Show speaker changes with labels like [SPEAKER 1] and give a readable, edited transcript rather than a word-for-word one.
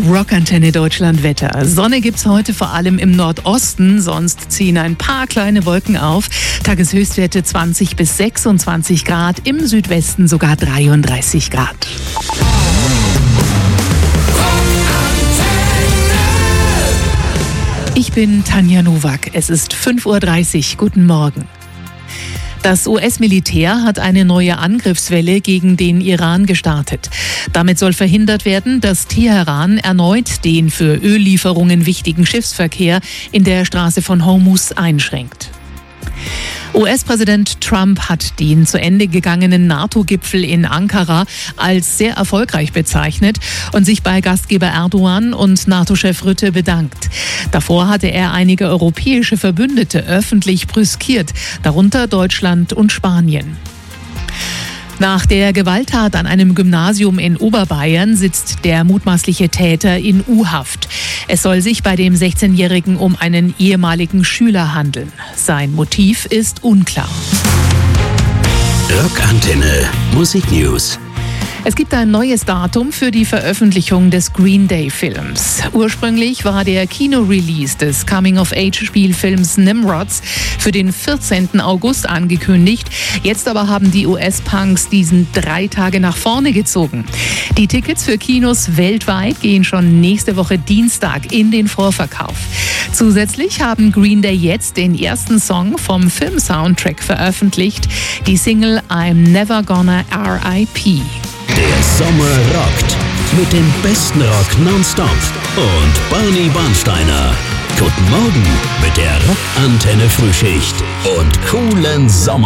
[SPEAKER 1] Rockantenne Deutschland Wetter. Sonne gibt's heute vor allem im Nordosten, sonst ziehen ein paar kleine Wolken auf. Tageshöchstwerte 20 bis 26 Grad, im Südwesten sogar 33 Grad. Ich bin Tanja Nowak. Es ist 5:30 Uhr. Guten Morgen. Das US-Militär hat eine neue Angriffswelle gegen den Iran gestartet. Damit soll verhindert werden, dass Teheran erneut den für Öllieferungen wichtigen Schiffsverkehr in der Straße von Hormuz einschränkt. US-Präsident Trump hat den zu Ende gegangenen NATO-Gipfel in Ankara als sehr erfolgreich bezeichnet und sich bei Gastgeber Erdogan und NATO-Chef Rutte bedankt. Davor hatte er einige europäische Verbündete öffentlich brüskiert, darunter Deutschland und Spanien. Nach der Gewalttat an einem Gymnasium in Oberbayern sitzt der mutmaßliche Täter in U-Haft. Es soll sich bei dem 16-Jährigen um einen ehemaligen Schüler handeln. Sein Motiv ist unklar.
[SPEAKER 2] Rockantenne Musiknews.
[SPEAKER 1] Es gibt ein neues Datum für die Veröffentlichung des Green Day-Films. Ursprünglich war der Kino-Release des Coming-of-Age-Spielfilms Nimrods für den 14. August angekündigt. Jetzt aber haben die US-Punks diesen 3 Tage nach vorne gezogen. Die Tickets für Kinos weltweit gehen schon nächste Woche Dienstag in den Vorverkauf. Zusätzlich haben Green Day jetzt den ersten Song vom Film-Soundtrack veröffentlicht, die Single I'm Never Gonna R.I.P.
[SPEAKER 2] Der Sommer rockt mit dem besten Rock nonstop und Barney Barnsteiner. Guten Morgen mit der Rockantenne Frühschicht und coolen Sommer.